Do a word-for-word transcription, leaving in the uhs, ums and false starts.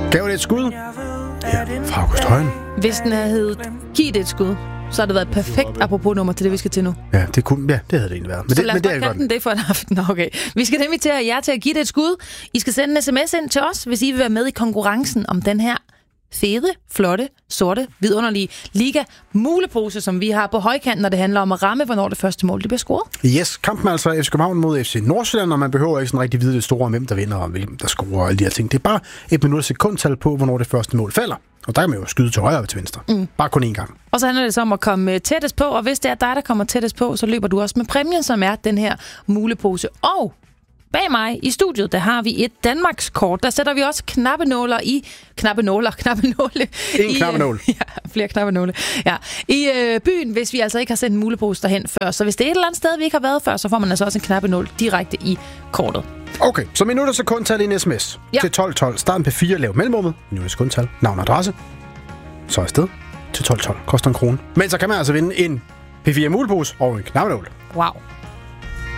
Gav det et skud? Ja, fra August Højen. Hvis den havde heddet Giv det et skud, så har det været et perfekt apropos nummer til det, vi skal til nu. Ja, det kunne, ja, det havde det egentlig været. Men så det, lad os men det bare er kalde den det for en aften. Okay. Vi skal nemlig til jer til at give det et skud. I skal sende en sms ind til os, hvis I vil være med i konkurrencen om den her fede, flotte, sorte, vidunderlige liga-mulepose, som vi har på højkanten, når det handler om at ramme, hvornår det første mål det bliver scoret. Yes, kampen er altså F C København mod F C Nordsjælland, og man behøver ikke sådan rigtig vide det store om, hvem der vinder og hvem der scorer og alle de her ting. Det er bare et minut sekundtal på, hvornår det første mål falder. Og der kan man jo skyde til højre og til venstre. Mm. Bare kun én gang. Og så handler det så om at komme tættest på, og hvis det er dig, der kommer tættest på, så løber du også med præmien, som er den her mulepose. Og bag mig i studiet, der har vi et Danmarkskort. Der sætter vi også knappenåler i... Knappenåler, knappenåle. En knappenål. Ja, flere knappenåle. Ja, i øh, byen, hvis vi altså ikke har sendt en mulepose derhen før. Så hvis det er et eller andet sted, vi ikke har været før, så får man altså også en knappenål direkte i kortet. Okay, så minut og sekundtal i en sms. Ja. Til tolv tolv. Start P fire, lav mellemrummet. Minut og sekundtal. Navn og adresse. Så afsted til tolv tolv. Koster en krone. Men så kan man altså vinde en P fire mulepose og en knappenål. Wow.